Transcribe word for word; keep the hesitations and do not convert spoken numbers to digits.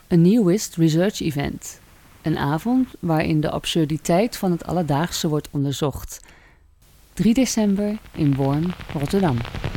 Een Nihilist Research Event. Een avond waarin de absurditeit van het alledaagse wordt onderzocht. drie december in Worn, Rotterdam.